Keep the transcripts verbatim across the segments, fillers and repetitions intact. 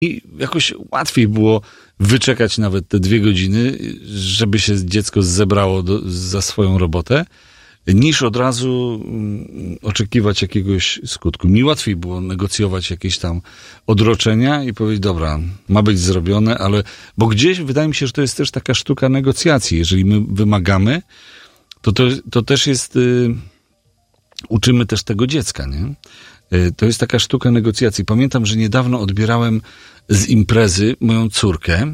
I jakoś łatwiej było wyczekać nawet te dwie godziny, żeby się dziecko zebrało do, za swoją robotę, niż od razu oczekiwać jakiegoś skutku. Mi łatwiej było negocjować jakieś tam odroczenia i powiedzieć, dobra, ma być zrobione, ale, bo gdzieś wydaje mi się, że to jest też taka sztuka negocjacji. Jeżeli my wymagamy, to to, to też jest, y, uczymy też tego dziecka, nie? Y, to jest taka sztuka negocjacji. Pamiętam, że niedawno odbierałem z imprezy moją córkę.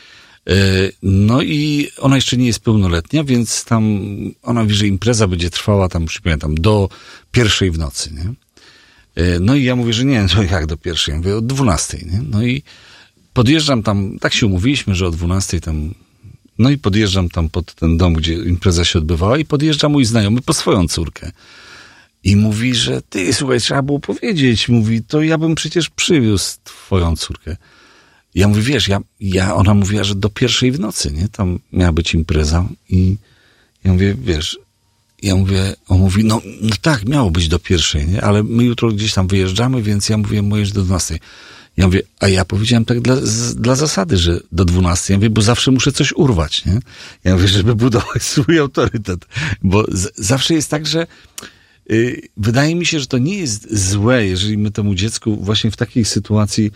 No i ona jeszcze nie jest pełnoletnia, więc tam ona wie, że impreza będzie trwała tam, już pamiętam, do pierwszej w nocy, nie? No i ja mówię, że nie, no jak do pierwszej? Ja mówię, od dwunastej, nie? No i podjeżdżam tam, tak się umówiliśmy, że o dwunastej tam, no i podjeżdżam tam pod ten dom, gdzie impreza się odbywała i podjeżdża mój znajomy po swoją córkę. I mówi, że ty, słuchaj, trzeba było powiedzieć, mówi, to ja bym przecież przywiózł twoją córkę. Ja mówię, wiesz, ja, ja, ona mówiła, że do pierwszej w nocy, nie? Tam miała być impreza i ja mówię, wiesz, ja mówię, on mówi, no, no tak, miało być do pierwszej, nie? Ale my jutro gdzieś tam wyjeżdżamy, więc ja mówię, moje do dwunastej. Ja mówię, a ja powiedziałem tak dla, z, dla zasady, że do dwunastej. Ja mówię, bo zawsze muszę coś urwać, nie? Ja mówię, żeby budować swój autorytet. Bo z, zawsze jest tak, że yy, wydaje mi się, że to nie jest złe, jeżeli my temu dziecku właśnie w takiej sytuacji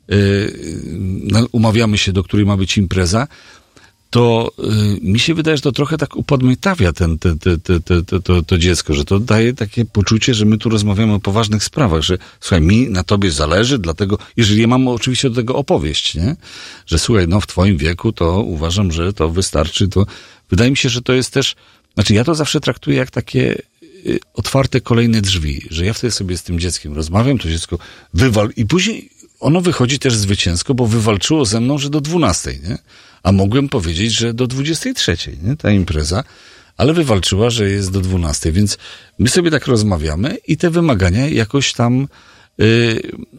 Yy, umawiamy się, do której ma być impreza, to yy, mi się wydaje, że to trochę tak upodmiotawia ten, te, te, te, te, te, to, to dziecko, że to daje takie poczucie, że my tu rozmawiamy o poważnych sprawach, że słuchaj, mi na tobie zależy, dlatego, jeżeli ja mam oczywiście do tego opowieść, nie? Że słuchaj, no w twoim wieku to uważam, że to wystarczy, to wydaje mi się, że to jest też, znaczy ja to zawsze traktuję jak takie yy, otwarte kolejne drzwi, że ja wtedy sobie z tym dzieckiem rozmawiam, to dziecko wywal i później ono wychodzi też zwycięsko, bo wywalczyło ze mną, że do dwunastej, nie? A mogłem powiedzieć, że do dwudziestej trzeciej, nie? Ta impreza, ale wywalczyła, że jest do dwunastej, więc my sobie tak rozmawiamy i te wymagania jakoś tam, yy,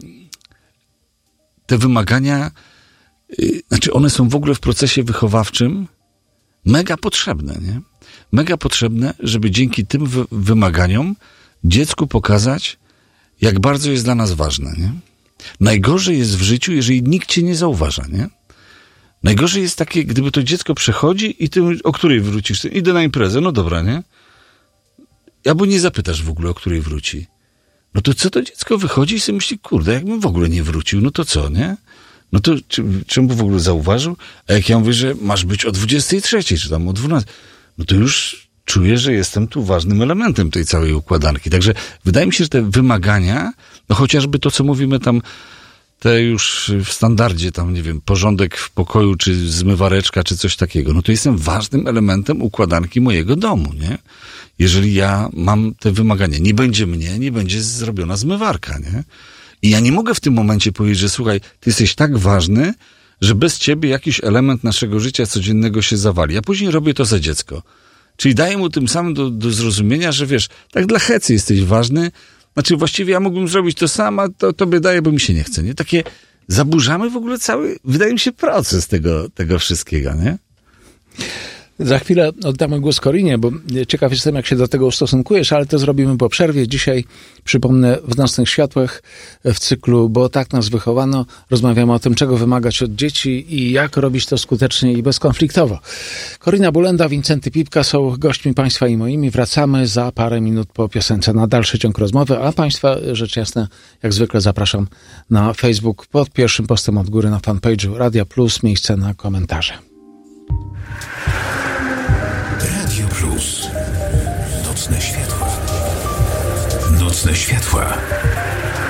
te wymagania, yy, znaczy one są w ogóle w procesie wychowawczym mega potrzebne, nie? Mega potrzebne, żeby dzięki tym wy- wymaganiom dziecku pokazać, jak bardzo jest dla nas ważne, nie? Najgorzej jest w życiu, jeżeli nikt cię nie zauważa, nie? Najgorzej jest takie, gdyby to dziecko przechodzi i ty, o której wrócisz? Idę na imprezę, no dobra, nie? Albo nie zapytasz w ogóle, o której wróci. No to co to dziecko wychodzi i sobie myśli, kurde, jakbym w ogóle nie wrócił, no to co, nie? No to czy, czym by w ogóle zauważył? A jak ja mówię, że masz być o dwudziestej trzeciej, czy tam o dwunastej, no to już czuję, że jestem tu ważnym elementem tej całej układanki. Także wydaje mi się, że te wymagania, no chociażby to, co mówimy tam, te już w standardzie, tam nie wiem, porządek w pokoju, czy zmywareczka, czy coś takiego, no to jestem ważnym elementem układanki mojego domu, nie? Jeżeli ja mam te wymagania, nie będzie mnie, nie będzie zrobiona zmywarka, nie? I ja nie mogę w tym momencie powiedzieć, że słuchaj, ty jesteś tak ważny, że bez ciebie jakiś element naszego życia codziennego się zawali. Ja później robię to za dziecko. Czyli daję mu tym samym do, do zrozumienia, że wiesz, tak dla hecy jesteś ważny, znaczy właściwie ja mógłbym zrobić to sam, a to tobie daję, bo mi się nie chce, nie? Takie zaburzamy w ogóle cały, wydaje mi się, proces tego, tego wszystkiego, nie? Za chwilę oddamy głos Korinie, bo ciekaw jestem, jak się do tego ustosunkujesz, ale to zrobimy po przerwie. Dzisiaj, przypomnę, w Nocnych Światłach w cyklu Bo tak nas wychowano, rozmawiamy o tym, czego wymagać od dzieci i jak robić to skutecznie i bezkonfliktowo. Korina Bulenda, Wincenty Pipka są gośćmi Państwa i moimi. Wracamy za parę minut po piosence na dalszy ciąg rozmowy, a Państwa, rzecz jasna, jak zwykle zapraszam na Facebook pod pierwszym postem od góry na fanpage'u Radia Plus, miejsce na komentarze. Radio Plus. Nocne światła. Nocne światła.